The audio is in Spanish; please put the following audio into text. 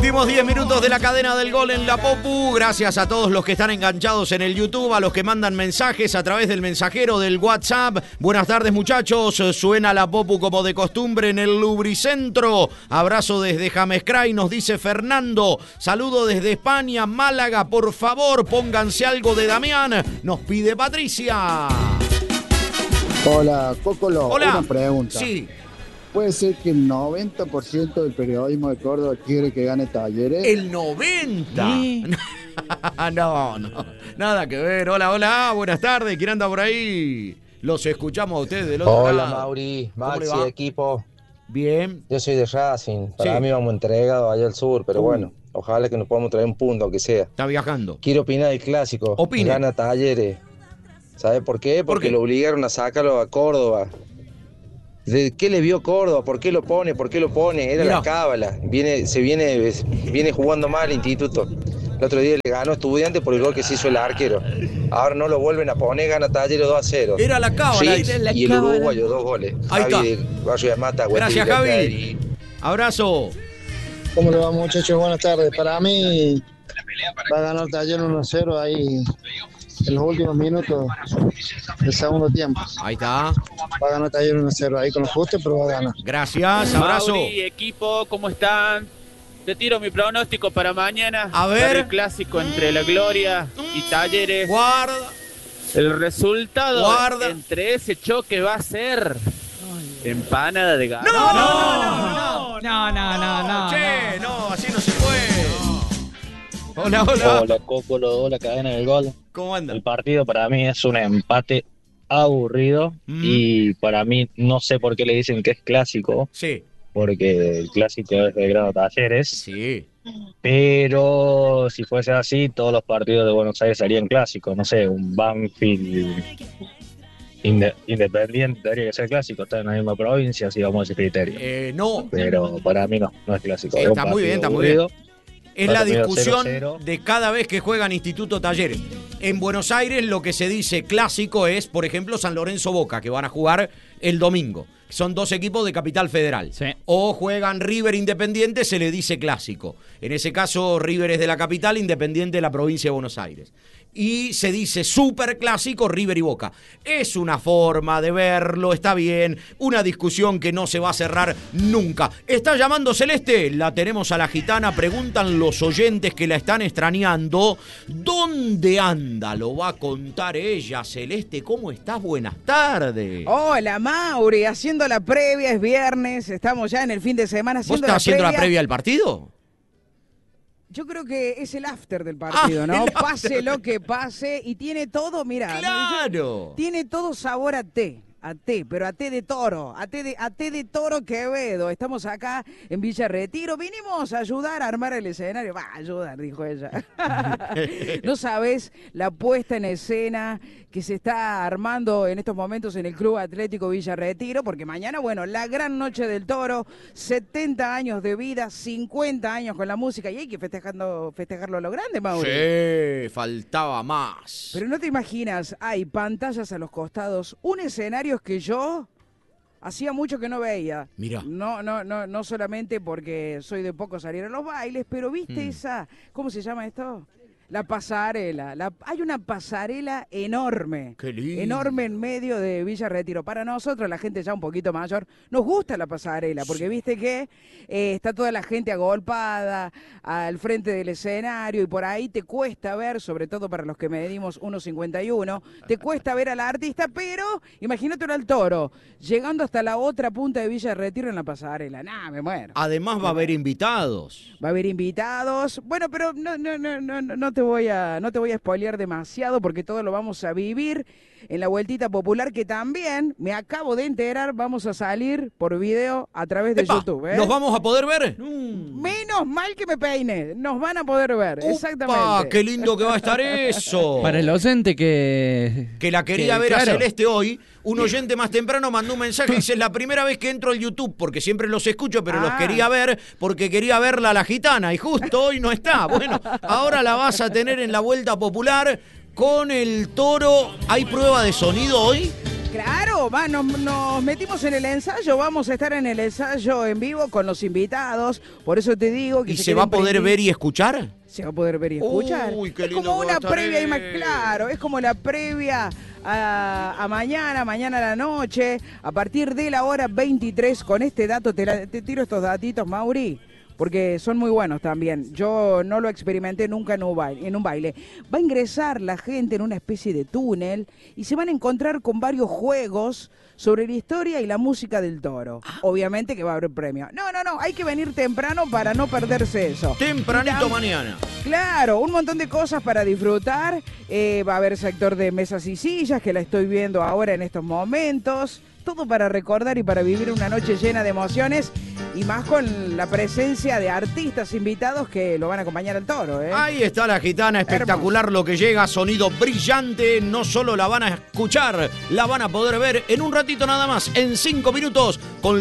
Últimos 10 minutos de la cadena del gol en la Popu. Gracias a todos los que están enganchados en el YouTube, a los que mandan mensajes a través del mensajero del WhatsApp. Buenas tardes, muchachos. Suena la Popu como de costumbre en el Lubricentro. Abrazo desde Jamescray, nos dice Fernando. Saludo desde España, Málaga. Por favor, pónganse algo de Damián. Nos pide Patricia. Hola, Cocolo. Hola. Una pregunta. Sí. ¿Puede ser que el 90% del periodismo de Córdoba quiere que gane Talleres? El 90. ¿Sí? No, nada que ver. Hola, buenas tardes. ¿Quién anda por ahí? Los escuchamos a ustedes del otro lado. Hola, Mauri, Maxi, equipo. Bien. Yo soy de Racing. Para mí vamos entregados allá al sur, pero bueno, ojalá que nos podamos traer un punto, aunque sea. Está viajando. Quiero opinar del clásico. Opine. Gana Talleres. ¿Sabe por qué? Porque lo obligaron a sacarlo a Córdoba. ¿De qué le vio Córdoba? ¿Por qué lo pone? Era la cábala. Viene jugando mal el instituto. El otro día le ganó Estudiantes por el gol que se hizo el arquero. Ahora no lo vuelven a poner, gana Talleres 2-0. Era la cábala. Sí, y el uruguayo, 2 goles. Ahí Javi está. de Barrio de Mata, Gracias, Javi. Abrazo. ¿Cómo le va, muchachos? Buenas tardes. Para mí va a ganar Talleres 1-0 ahí en los últimos minutos del segundo tiempo. Ahí está. Va a ganar Talleres 1-0 ahí con los justos, pero va a ganar. Gracias, abrazo. Mauri, equipo, ¿cómo están? Te tiro mi pronóstico para mañana. A ver. Para el clásico entre La Gloria y Talleres. Guarda. El resultado Guarda. entre ese choque va a ser empanada de gato. No. Che, no, así no se puede. Hola. Hola, Cocolo, hola, cadena del gol. ¿Cómo anda? El partido para mí es un empate aburrido y para mí no sé por qué le dicen que es clásico. Sí. Porque el clásico es Belgrano Talleres. Sí. Pero si fuese así, todos los partidos de Buenos Aires serían clásicos. No sé, un Banfield Independiente tendría que ser clásico. Está en la misma provincia, si vamos a ese criterio. No. Pero para mí no es clásico. Está muy bien, está muy bien. Es la discusión 0-0. de cada vez que juegan Instituto Talleres. En Buenos Aires lo que se dice clásico es, por ejemplo, San Lorenzo Boca, que van a jugar el domingo. Son dos equipos de Capital Federal. Sí. O juegan River Independiente, se le dice clásico. En ese caso, River es de la capital, Independiente de la provincia de Buenos Aires. Y se dice súper clásico River y Boca. Es una forma de verlo, está bien. Una discusión que no se va a cerrar nunca. ¿Está llamando Celeste? La tenemos a la gitana. Preguntan los oyentes que la están extrañando. ¿Dónde anda? Lo va a contar ella. Celeste, ¿cómo estás? Buenas tardes. Hola, Mauri. Haciendo la previa, es viernes. Estamos ya en el fin de semana haciendo ¿Vos estás haciendo la previa al partido? Yo creo que es el after del partido, ¿no? Pase lo que pase y tiene todo, mira. ¡Claro! Tiene todo sabor a té. Pero a té de toro, a té de toro Quevedo. Estamos acá en Villa Retiro. Vinimos a ayudar a armar el escenario. Va a ayudar, dijo ella. No sabes la puesta en escena que se está armando en estos momentos en el Club Atlético Villa Retiro, porque mañana, bueno, la gran noche del toro, 70 años de vida, 50 años con la música, y hay que festejarlo a lo grande, Mauri. Sí, faltaba más. Pero no te imaginas, hay pantallas a los costados, un escenario que yo hacía mucho que no veía. Mira. No solamente porque soy de poco salir a los bailes, pero viste esa, ¿cómo se llama esto? La pasarela. Hay una pasarela enorme. Qué lindo. Enorme en medio de Villa Retiro. Para nosotros, la gente ya un poquito mayor, nos gusta la pasarela, porque viste que está toda la gente agolpada al frente del escenario y por ahí te cuesta ver, sobre todo para los que medimos 1,51, te cuesta ver al artista, pero imagínate al toro, llegando hasta la otra punta de Villa Retiro en la pasarela. Nah, me muero. Además va a haber invitados. Va a haber invitados. Bueno, pero no te voy a spoilear demasiado porque todo lo vamos a vivir en la vueltita popular, que también, me acabo de enterar, vamos a salir por video a través de YouTube. ¿Nos vamos a poder ver? Menos mal que me peine, nos van a poder ver, exactamente. ¡Qué lindo que va a estar eso! Para el oyente que la quería ver a Celeste hoy, un oyente más temprano mandó un mensaje y dice, es la primera vez que entro al YouTube, porque siempre los escucho, pero los quería ver porque quería verla a la gitana, y justo hoy no está. Bueno, ahora la vas a tener en la vuelta popular con el toro. ¿Hay prueba de sonido hoy? Claro, nos metimos en el ensayo, vamos a estar en el ensayo en vivo con los invitados, por eso te digo que... ¿Y se va a poder ver y escuchar? Se va a poder ver y escuchar. Uy, qué es lindo como una previa, estaré. claro, es como la previa a mañana a la noche, a partir de la hora 23, con este dato, te tiro estos datitos, Mauri, porque son muy buenos también. Yo no lo experimenté nunca en un baile. Va a ingresar la gente en una especie de túnel y se van a encontrar con varios juegos sobre la historia y la música del Toro. Obviamente que va a haber premio. No, hay que venir temprano para no perderse eso. Tempranito mañana. Claro, un montón de cosas para disfrutar. Va a haber sector de mesas y sillas, que la estoy viendo ahora en estos momentos. Todo para recordar y para vivir una noche llena de emociones, y más con la presencia de artistas invitados que lo van a acompañar al Toro, ¿eh? Ahí está la gitana, espectacular. Hermoso. Lo que llega, sonido brillante. No solo la van a escuchar, la van a poder ver en un ratito nada más, en 5 minutos, con